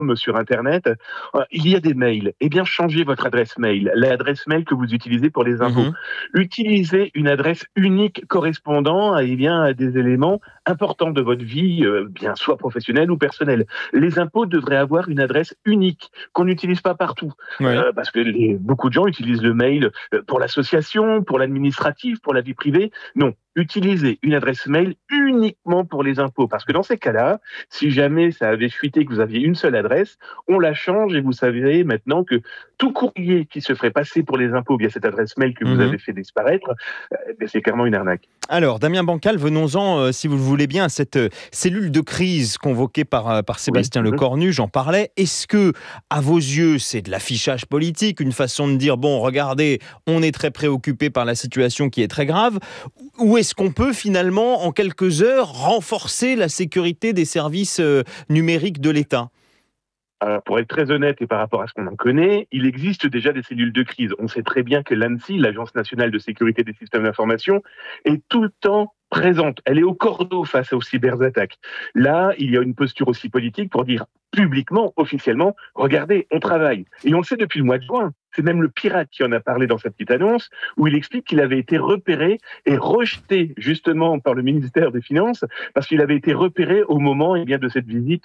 sur Internet, il y a des mails. Eh bien, changez votre adresse mail, l'adresse mail que vous utilisez pour les impôts. Utilisez une adresse unique correspondant à des éléments importants de votre vie, bien soit professionnelle ou personnelle. Les impôts devraient avoir une adresse unique qu'on n'utilise pas partout. Oui. Parce que beaucoup de gens utilisent le mail pour l'association, pour l'administratif, pour la vie privée. Non. Utilisez une adresse mail uniquement pour les impôts. Parce que dans ces cas-là, si jamais ça avait fuité que vous aviez une seule adresse, on la change et vous savez maintenant que tout courrier qui se ferait passer pour les impôts via cette adresse mail que vous avez fait disparaître, c'est clairement une arnaque. Alors, Damien Bancal, venons-en, si vous le voulez bien, à cette cellule de crise convoquée par Sébastien Lecornu, j'en parlais. Est-ce que, à vos yeux, c'est de l'affichage politique, une façon de dire, bon, regardez, on est très préoccupé par la situation qui est très grave, ou est-ce qu'on peut finalement, en quelques heures, renforcer la sécurité des services numériques de l'État ? Alors, pour être très honnête et par rapport à ce qu'on en connaît, il existe déjà des cellules de crise. On sait très bien que l'ANSSI, l'Agence nationale de sécurité des systèmes d'information, est tout le temps présente. Elle est au cordeau face aux cyberattaques. Là, il y a une posture aussi politique pour dire publiquement, officiellement, regardez, on travaille. Et on le sait depuis le mois de juin. C'est même le Pirate qui en a parlé dans sa petite annonce, où il explique qu'il avait été repéré et rejeté justement par le ministère des Finances, parce qu'il avait été repéré au moment de cette visite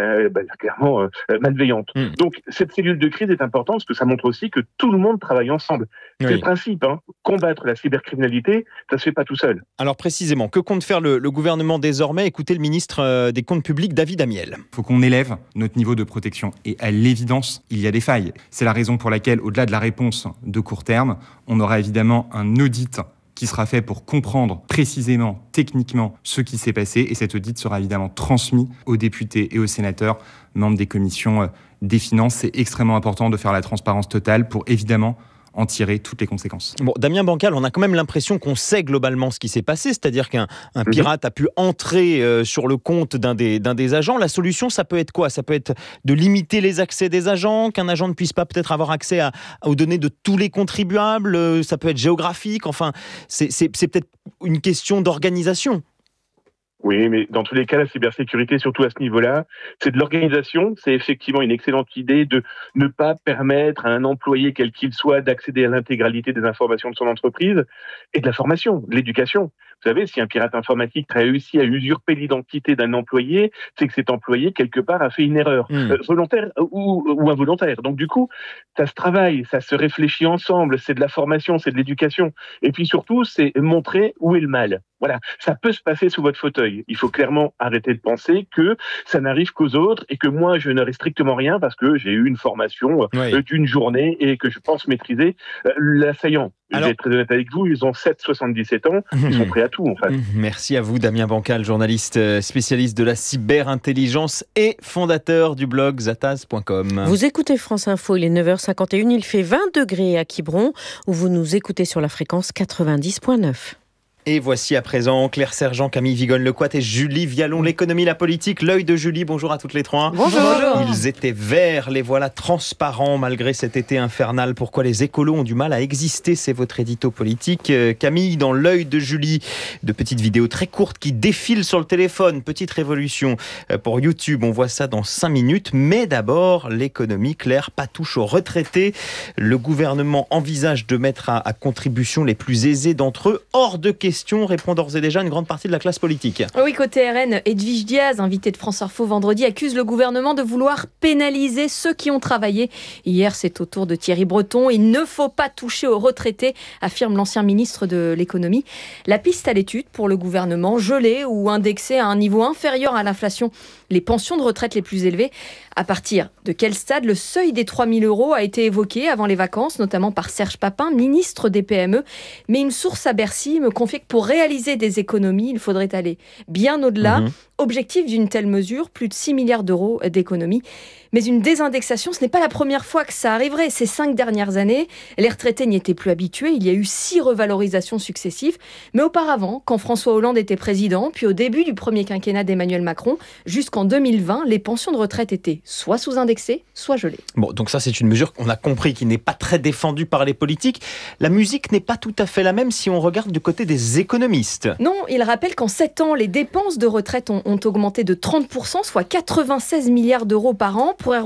clairement malveillante. Donc cette cellule de crise est importante, parce que ça montre aussi que tout le monde travaille ensemble. C'est le principe, combattre la cybercriminalité, ça se fait pas tout seul. Alors précisément, que compte faire le gouvernement désormais ? Écoutez le ministre des Comptes publics, David Amiel. Il faut qu'on élève notre niveau de protection. Et à l'évidence, il y a des failles. C'est la raison pour laquelle, au-delà de la réponse de court terme, on aura évidemment un audit qui sera fait pour comprendre précisément, techniquement, ce qui s'est passé. Et cet audit sera évidemment transmis aux députés et aux sénateurs, membres des commissions des finances. C'est extrêmement important de faire la transparence totale pour évidemment en tirer toutes les conséquences. Bon, Damien Bancal, on a quand même l'impression qu'on sait globalement ce qui s'est passé, c'est-à-dire qu'un pirate a pu entrer sur le compte d'un des agents. La solution, ça peut être quoi ? Ça peut être de limiter les accès des agents, qu'un agent ne puisse pas peut-être avoir accès aux données de tous les contribuables, ça peut être géographique, enfin, c'est peut-être une question d'organisation. Oui, mais dans tous les cas, la cybersécurité, surtout à ce niveau-là, c'est de l'organisation. C'est effectivement une excellente idée de ne pas permettre à un employé, quel qu'il soit, d'accéder à l'intégralité des informations de son entreprise, et de la formation, de l'éducation. Vous savez, si un pirate informatique a réussi à usurper l'identité d'un employé, c'est que cet employé, quelque part, a fait une erreur, volontaire ou involontaire. Donc du coup, ça se travaille, ça se réfléchit ensemble, c'est de la formation, c'est de l'éducation. Et puis surtout, c'est montrer où est le mal. Voilà, ça peut se passer sous votre fauteuil. Il faut clairement arrêter de penser que ça n'arrive qu'aux autres et que moi, je n'aurai strictement rien parce que j'ai eu une formation d'une journée et que je pense maîtriser l'assaillant. Je vais être très honnête avec vous, ils ont 77 ans, ils sont prêts à tout en fait. Merci à vous Damien Bancal, journaliste spécialiste de la cyberintelligence et fondateur du blog zataz.com. Vous écoutez France Info, il est 9h51, il fait 20 degrés à Quiberon, où vous nous écoutez sur la fréquence 90.9. Et voici à présent Claire Sergent, Camille Vigonne-Lecoit et Julie Vialon. L'économie, la politique, l'œil de Julie. Bonjour à toutes les trois. Bonjour. Ils étaient verts, les voilà transparents malgré cet été infernal. Pourquoi les écolos ont du mal à exister ? C'est votre édito politique. Camille, dans l'œil de Julie, de petites vidéos très courtes qui défilent sur le téléphone. Petite révolution pour YouTube. On voit ça dans 5 minutes. Mais d'abord, l'économie, Claire, pas touche aux retraités. Le gouvernement envisage de mettre à contribution les plus aisés d'entre eux. Hors de question, répond d'ores et déjà une grande partie de la classe politique. Oui, côté RN, Edwige Diaz, invité de France Info vendredi, accuse le gouvernement de vouloir pénaliser ceux qui ont travaillé. Hier, c'est au tour de Thierry Breton. Il ne faut pas toucher aux retraités, affirme l'ancien ministre de l'économie. La piste à l'étude pour le gouvernement, geler ou indexer à un niveau inférieur à l'inflation les pensions de retraite les plus élevées. À partir de quel stade le seuil des 3 000 € a été évoqué avant les vacances, notamment par Serge Papin, ministre des PME. Mais une source à Bercy me confie que pour réaliser des économies, il faudrait aller bien au-delà. Objectif d'une telle mesure, plus de 6 milliards d'euros d'économies. Mais une désindexation, ce n'est pas la première fois que ça arriverait. Ces 5 dernières années, les retraités n'y étaient plus habitués. Il y a eu 6 revalorisations successives. Mais auparavant, quand François Hollande était président, puis au début du premier quinquennat d'Emmanuel Macron, jusqu'en 2020, les pensions de retraite étaient soit sous-indexées, soit gelées. Bon, donc ça, c'est une mesure qu'on a compris qui n'est pas très défendue par les politiques. La musique n'est pas tout à fait la même si on regarde du côté des économistes. Non, il rappelle qu'en 7 ans, les dépenses de retraite ont augmenté de 30%, soit 96 milliards d'euros par an. Pour